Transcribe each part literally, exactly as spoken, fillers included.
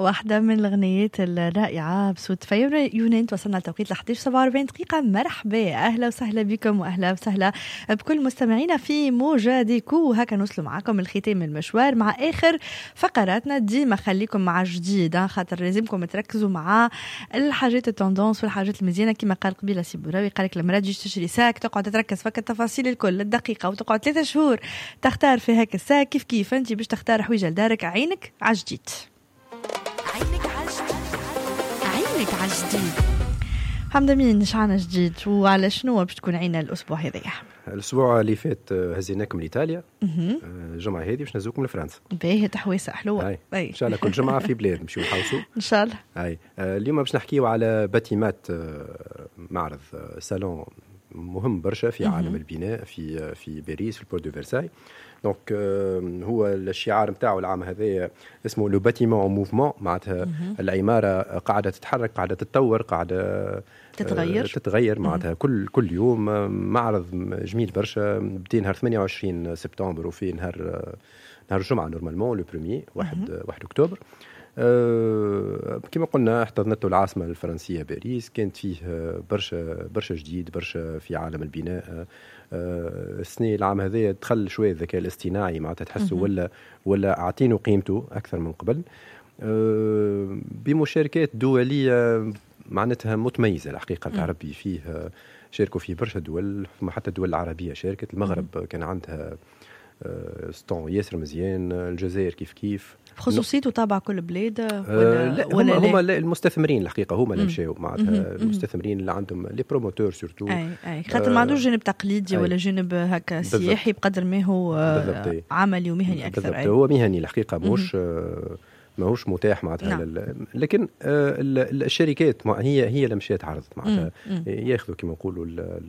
واحدة من الأغنيات الرائعة بصوت فيروز يونان. توصلنا لتوقيت الحادية عشر سبعة وأربعين دقيقة. مرحبا، أهلا وسهلا بكم وأهلا وسهلا بكل مستمعينا في موجاتكم. هكا نوصلوا معكم الختام المشوار مع آخر فقراتنا. ديما خليكم مع جديد، خاطر لازمكم تركزوا مع الحاجات التندونس والحاجات المزيانة. كما قال قبيلة سيبوراوي، قالك لما تجي تشتري ساك تقعد تركز فك التفاصيل الكل الدقيقة، وتقعد ثلاثة شهور تختار في هاك الساك. كيف كيف انت باش تختار حويجة لدارك؟ عينك عجديد، عينك عجديد، عينك عجديد. حمد أمين، شعنا جديد وعلى شنو باش تكون عينا الأسبوع هذا؟ الأسبوع اللي فات هزيناكم لإيطاليا، الجمعة هذه باش نهزوكم لفرنسا. باهي، تحويسة حلوة. أي. أي. إن شاء الله كل جمعة في بلاد نمشيو نحوسوا إن شاء الله. أي. اليوم باش نحكيو على باتيمات، معرض سالون مهم برشا في عالم البناء في في باريس في البورت دو فرساي. دونك هو الشعار نتاعو العام هذا اسمه لو باتيمون اون موفمون، معناتها العمارة قاعدة تتحرك، قاعدة تتطور، قاعدة تتغير تتغير معناتها كل كل يوم. معرض جميل برشا، بدي نهار ثمانية وعشرين سبتمبر وفي نهار نهار الجمعة نورمالمون لو بروميي واحد واحد أكتوبر. أه كما قلنا احتضنته العاصمة الفرنسية باريس. كانت فيه برشا برشا جديد، برشا في عالم البناء. أه السنة العام هذا دخل شوية الذكاء الاصطناعي، معناتها تحسوا ولا ولا أعطينه قيمته أكثر من قبل. أه بمشاركات دولية معناتها متميزة الحقيقة. تعربي فيه شاركوا فيه برشا دول، حتى الدول العربية شاركت. المغرب كان عندها ستون ياسر مزيان، الجزائر كيف كيف. خصوصيته تابع كل بلاد ولا, لا ولا هم, هم المستثمرين الحقيقة هم اللي مشاو معناتها، المستثمرين اللي عندهم لي بروموتور سورتو. اي اي خاطر ما عندوش جانب تقليدي ولا جانب هكا سياحي بقدر ما هو عملي ومهني اكثر. بالضبط. هو مهني الحقيقة، مش ماهوش متاح معناتها. نعم. لكن الشركات هي هي اللي مشات عرضت معناتها، ياخذوا كما نقولوا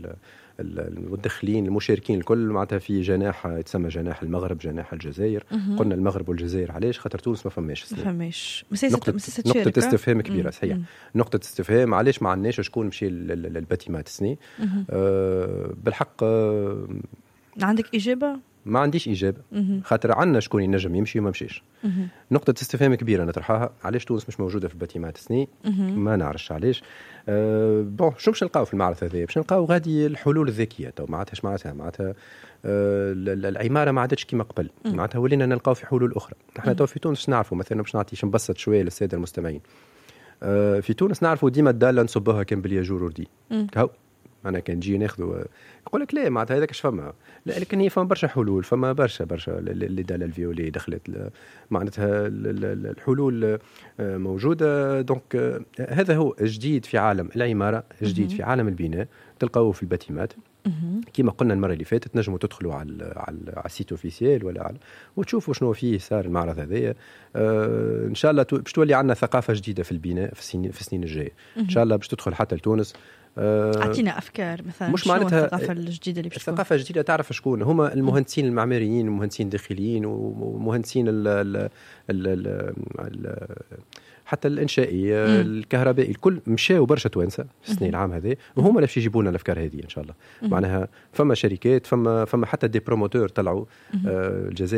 المدخلين المشاركين الكل معناتها في جناح يتسمى جناح المغرب جناح الجزائر. مم. قلنا المغرب والجزائر علاش؟ خاطر تونس ما فماش ما فماش نقطة, نقطة استفهام كبيرة. صحيح، نقطة استفهام علاش ما عندناش شكون مشي للباتيمات السنة. أه بالحق أه عندك إجابة؟ ما عنديش إجابة، خاطر عنا شكون ينجم يمشي وما مشيش. نقطة استفهام كبيرة نطرحها، علاش تونس مش موجودة في الباتيمات السنة؟ ما نعرفش علاش. أه بون شو باش نلقاو في المعرض هذا؟ باش نلقاو غادي الحلول الذكية. تو معناتها اش معناتها معناتها أه العمارة ما عادتش كما قبل، معناتها ولينا نلقاو في حلول أخرى. احنا تو في تونس نعرفوا مثلا، باش نعطيش نبسط شوية للسادة المستمعين. أه في تونس نعرفوا ديما الدالة نصبوها كان بالياجور وردي كهو. أنا كان جي ناخذه يقول لك لا معناتها هذاك اش فما، لا لكن هي فما برشا حلول، فما برشا برشا اللي دال الفيولي دخلت معناتها الحلول موجودة. دونك هذا هو جديد في عالم العمارة، جديد في عالم البناء، تلقاوه في الباتيمات. كما قلنا المرة اللي فاتت نجموا تدخلوا على على السيت اوفيسيال ولا على وتشوفوا شنو فيه صار المعرض هذايا. آه ان شاء الله باش تولي عندنا ثقافة جديدة في البناء في السنين في السنين الجاية ان شاء الله، باش تدخل حتى لتونس. أعطينا آه أفكار مثلا، مش معناتها الثقافة الجديدة اللي بتكون؟ الثقافة الجديدة تعرف شكون هما؟ المهندسين المعماريين ومهندسين الداخليين ومهندسين ال ال ال ال حتى الإنشائي الكهربائي الكل مشاو برشا توانسة في السنين العام هذه، وهم اللي باش يجيبوا لنا الأفكار هذه إن شاء الله. معناها فما شركات، فما فما حتى دي بروموتور طلعوا. آه الجزائر